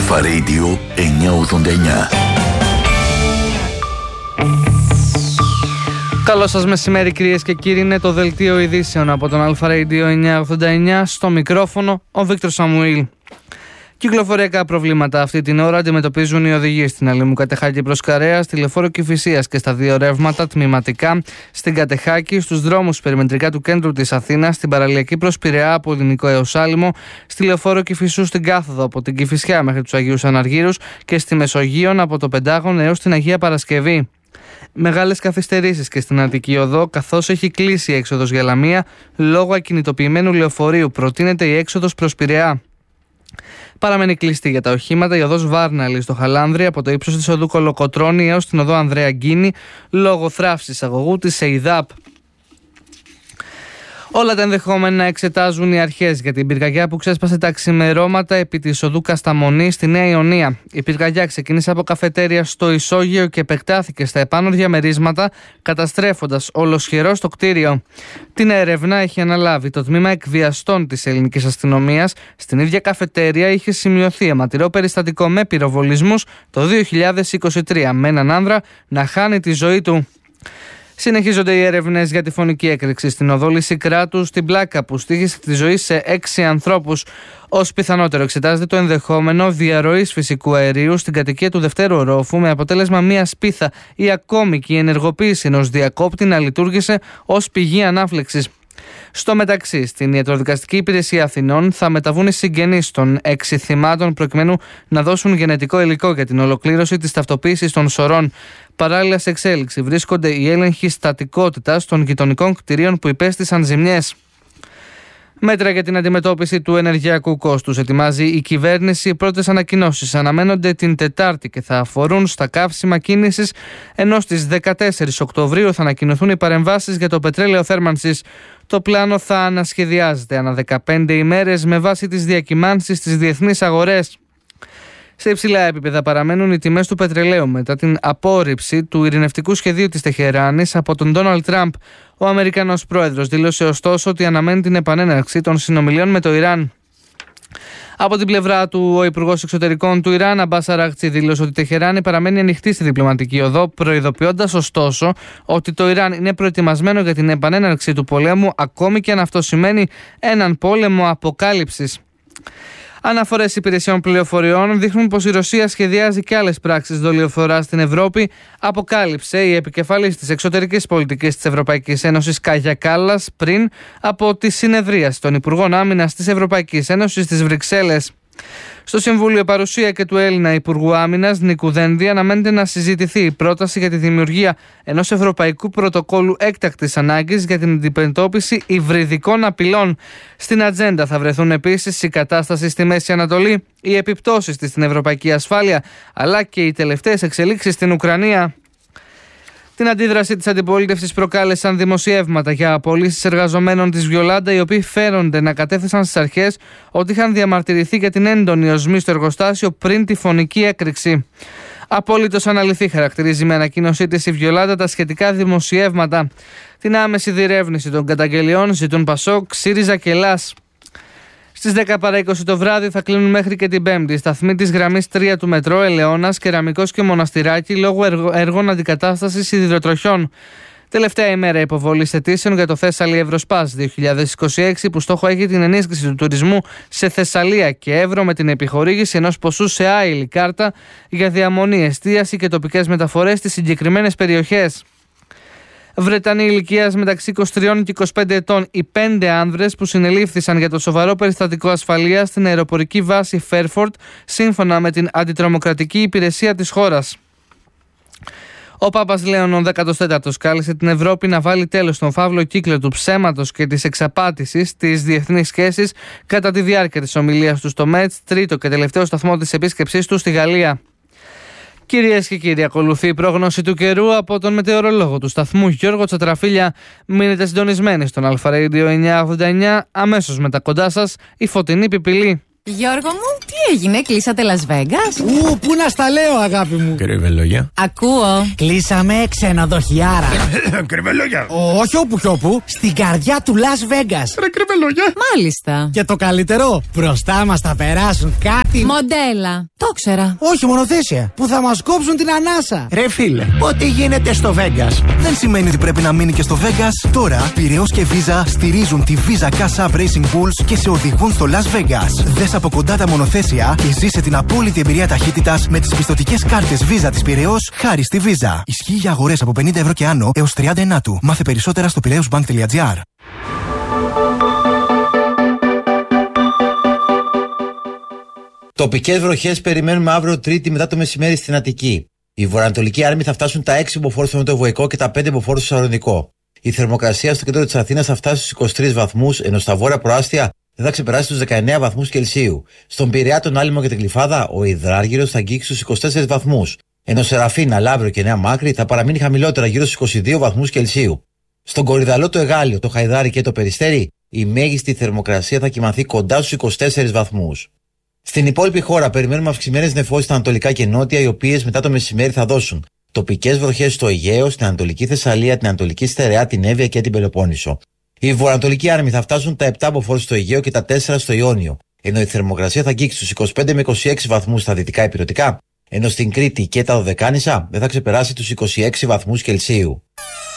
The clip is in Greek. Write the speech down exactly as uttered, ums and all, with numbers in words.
Αλφα Radio εννιακόσια ογδόντα εννιά. Καλό σας μεσημέρι κυρίες και κύριοι, είναι το δελτίο ειδήσεων από τον Αλφα Radio εννιακόσια ογδόντα εννιά. Στο μικρόφωνο ο Βίκτορ Σαμουήλ. Κυκλοφοριακά προβλήματα αυτή την ώρα αντιμετωπίζουν οι οδηγοί στην Αλήμου Κατεχάκη προς Καρέα, στη Λεωφόρο Κηφισίας και στα δύο ρεύματα τμηματικά στην Κατεχάκη, στους δρόμους περιμετρικά του κέντρου της Αθήνας, στην παραλιακή προς Πειραιά από Ελληνικό έως Άλυμο, στη Λεωφόρο Κηφισού στην κάθοδο από την Κηφισιά μέχρι τους Αγίους Αναργύρους και στη Μεσογείον από το Πεντάγωνο έως την Αγία Παρασκευή. Μεγάλες καθυστερήσεις και στην Αττική Οδό, καθώς έχει κλείσει η έξοδος για Λαμία λόγω ακινητοποιημένου λεωφορείου. Προτείνεται η έξοδος προς Πειραιά. Παραμένει κλειστή για τα οχήματα η οδός Βάρναλη στο Χαλάνδρη από το ύψος της οδού Κολοκοτρώνη έως την οδό Ανδρέα Γκίνη λόγω θράψης αγωγού της ΕΙΔΑΠ. Όλα τα ενδεχόμενα εξετάζουν οι αρχές για την πυρκαγιά που ξέσπασε τα ξημερώματα επί της οδού Κασταμονή στη Νέα Ιωνία. Η πυρκαγιά ξεκίνησε από καφετέρια στο Ισόγειο και επεκτάθηκε στα επάνω διαμερίσματα, καταστρέφοντας ολοσχερός το κτίριο. Την έρευνα έχει αναλάβει το τμήμα εκβιαστών της ελληνικής αστυνομίας. Στην ίδια καφετέρια είχε σημειωθεί αιματηρό περιστατικό με πυροβολισμούς το δύο χιλιάδες είκοσι τρία, με έναν άνδρα να χάνει τη ζωή του. Συνεχίζονται οι έρευνες για τη φωνική έκρηξη στην οδό Λυσικράτου στην Πλάκα που στοίχησε τη ζωή σε έξι ανθρώπους. Ως πιθανότερο εξετάζεται το ενδεχόμενο διαρροής φυσικού αερίου στην κατοικία του δευτέρου ορόφου με αποτέλεσμα μία σπίθα ή ακόμη και η ενεργοποίηση ενός διακόπτη να λειτουργήσε ως πηγή ανάφλεξης. Στο μεταξύ, στην Ιατροδικαστική Υπηρεσία Αθηνών θα μεταβούν οι συγγενείς των έξι θυμάτων προκειμένου να δώσουν γενετικό υλικό για την ολοκλήρωση της ταυτοποίησης των σωρών. Παράλληλα, σε εξέλιξη βρίσκονται οι έλεγχοι στατικότητας των γειτονικών κτηρίων που υπέστησαν ζημιές. Μέτρα για την αντιμετώπιση του ενεργειακού κόστους ετοιμάζει η κυβέρνηση. Οι πρώτες ανακοινώσεις αναμένονται την Τετάρτη και θα αφορούν στα καύσιμα κίνησης, ενώ στις δεκατέσσερις Οκτωβρίου θα ανακοινωθούν οι παρεμβάσεις για το πετρέλαιο θέρμανσης. Το πλάνο θα ανασχεδιάζεται ανά δεκαπέντε ημέρες με βάση τις διακυμάνσεις στις διεθνείς αγορές. Σε υψηλά επίπεδα παραμένουν οι τιμές του πετρελαίου μετά την απόρριψη του ειρηνευτικού σχεδίου της Τεχεράνης από τον Ντόναλντ Τραμπ. Ο Αμερικανός πρόεδρος δήλωσε ωστόσο ότι αναμένει την επανέναρξη των συνομιλιών με το Ιράν. Από την πλευρά του, ο Υπουργός Εξωτερικών του Ιράν, Αμπάς Αράκτσι, δήλωσε ότι η Τεχεράνη παραμένει ανοιχτή στη διπλωματική οδό, προειδοποιώντας ωστόσο ότι το Ιράν είναι προετοιμασμένο για την επανέναρξη του πολέμου, ακόμη και αν αυτό σημαίνει έναν πόλεμο αποκάλυψης. Αναφορές υπηρεσιών πληροφοριών δείχνουν πως η Ρωσία σχεδιάζει και άλλες πράξεις δολιοφοράς στην Ευρώπη, αποκάλυψε η επικεφαλής της εξωτερικής πολιτικής της Ευρωπαϊκής Ένωσης, Κάγια Κάλλας, πριν από τη συνεδρίαση των Υπουργών Άμυνας της Ευρωπαϊκής Ένωσης στις Βρυξέλλες. Στο Συμβούλιο Παρουσία και του Έλληνα Υπουργού Άμυνας Νίκου Δένδη αναμένεται να συζητηθεί η πρόταση για τη δημιουργία ενός Ευρωπαϊκού Πρωτοκόλου Έκτακτης Ανάγκης για την αντιμετώπιση υβριδικών απειλών. Στην ατζέντα θα βρεθούν επίσης η κατάσταση στη Μέση Ανατολή, οι επιπτώσεις της στην ευρωπαϊκή ασφάλεια, αλλά και οι τελευταίες εξελίξεις στην Ουκρανία. Την αντίδραση της αντιπολίτευσης προκάλεσαν δημοσιεύματα για απολύσεις εργαζομένων της Βιολάντα, οι οποίοι φέρονται να κατέθεσαν στις αρχές ότι είχαν διαμαρτυρηθεί για την έντονη οσμή στο εργοστάσιο πριν τη φωνική έκρηξη. Απόλυτος αναλυθή χαρακτηρίζει με ανακοίνωσή της η Βιολάντα τα σχετικά δημοσιεύματα. Την άμεση διερεύνηση των καταγγελιών ζητούν Πασόκ, ΣΥΡΙΖΑ και ΕΛΑΣ. Στις δέκα παρά είκοσι το βράδυ θα κλείνουν μέχρι και την Πέμπτη οι σταθμοί της γραμμής τρία του μετρό Ελαιώνας, Κεραμικός και Μοναστηράκι λόγω έργων αντικατάστασης σιδηροτροχιών. Τελευταία ημέρα υποβολής αιτήσεων για το Θέσσαλι Ευρωσπάς δύο χιλιάδες είκοσι έξι που στόχο έχει την ενίσχυση του τουρισμού σε Θεσσαλία και Εύρο με την επιχορήγηση ενός ποσού σε άειλη κάρτα για διαμονή, εστίαση και τοπικές μεταφορές στις συγκεκριμένες περιοχές. Βρετανοί ηλικίας μεταξύ είκοσι τρία και είκοσι πέντε ετών, οι πέντε άνδρες που συνελήφθησαν για το σοβαρό περιστατικό ασφαλείας στην αεροπορική βάση Φέρφορντ, σύμφωνα με την αντιτρομοκρατική υπηρεσία της χώρας. Ο Πάπας Λέων ο δέκατος τέταρτος κάλεσε την Ευρώπη να βάλει τέλος στον φαύλο κύκλο του ψέματος και της εξαπάτησης στις διεθνείς σχέσεις κατά τη διάρκεια της ομιλίας του στο Μέτς, τρίτο και τελευταίο σταθμό της επίσκεψής του στη Γαλλία. Κυρίες και κύριοι, ακολουθεί η πρόγνωση του καιρού από τον μετεωρολόγο του σταθμού Γιώργο Τσατραφίλια. Μείνετε συντονισμένοι στον Αλφα Radio εννιακόσια ογδόντα εννιά, αμέσως μετά κοντά σας η Φωτεινή Πιπηλή. Γιώργο μου, τι έγινε, κλείσατε Las Vegas? Ου, πού να στα λέω, αγάπη μου. Κρυβελόγια. Ακούω. Κλείσαμε ξενοδοχιάρα. Κρυβελόγια. Όχι όπου κι όπου, στην καρδιά του Las Vegas. Ρε κρυβελόγια. Μάλιστα. Και το καλύτερο, μπροστά μας θα περάσουν κάτι. Μοντέλα. Το ξέρα. Όχι, μονοθέσια. Που θα μας κόψουν την ανάσα. Ρε φίλε, ό,τι γίνεται στο Vegas δεν σημαίνει ότι πρέπει να μείνει και στο Vegas. Τώρα, Πειραιώς και Visa στηρίζουν τη Visa Cash App Racing Bulls και σε οδηγούν στο Las Vegas. Δες από κοντά τα μονοθέσια και ζήσε την απόλυτη εμπειρία ταχύτητας με τις πιστωτικές κάρτες Visa της Πειραιώς χάρη στη Visa. Ισχύει για αγορές από πενήντα ευρώ και άνω έως τριάντα ενάτου. Μάθε περισσότερα στο πειραιώσbank τελεία gr. Τοπικές βροχές περιμένουμε αύριο Τρίτη μετά το μεσημέρι στην Αττική. Οι βορειοανατολικοί άρμοι θα φτάσουν τα έξι μποφόρ στο Νοτιοβοϊκό και τα πέντε μποφόρ στο Σαλονικό. Η θερμοκρασία στο κέντρο της Αθήνας θα φτάσει στους είκοσι τρεις βαθμούς, ενώ στα βόρεια προάστια δεν θα ξεπεράσει τους δεκαεννέα βαθμούς Κελσίου. Στον Πειραιά, τον Άλυμο και την Γλυφάδα, ο υδράργυρος θα αγγίξει στους είκοσι τέσσερις βαθμούς, ενώ σε Ραφίνα, Λαύριο και Νέα Μάκρη θα παραμείνει χαμηλότερα γύρω στους είκοσι δύο βαθμούς Κελσίου. Στον Κορυδαλό, το Εγάλιο, το Χαϊδάρι και το Περιστέρι, η μέγιστη θερμοκρασία θα κυμανθεί κοντά στους είκοσι τέσσερις βαθμούς. Στην υπόλοιπη χώρα περιμένουμε αυξημένες νεφώσεις στα ανατολικά και νότια, οι οποίες μετά το μεσημέρι θα δώσουν τοπικές βροχές στο Αιγαίο, στην Ανατολική Θεσσαλία, την Ανατολική Στερεά, την Εύβοια και την Πελοπόννησο. Οι βορειοανατολικοί άρμοι θα φτάσουν τα επτά μποφόρ στο Αιγαίο και τα τέσσερα στο Ιόνιο, ενώ η θερμοκρασία θα αγγίξει στους είκοσι πέντε με είκοσι έξι βαθμούς στα δυτικά ηπειρωτικά, ενώ στην Κρήτη και τα Δωδεκάνησα δεν θα ξεπεράσει τους είκοσι έξι βαθμούς Κελσίου.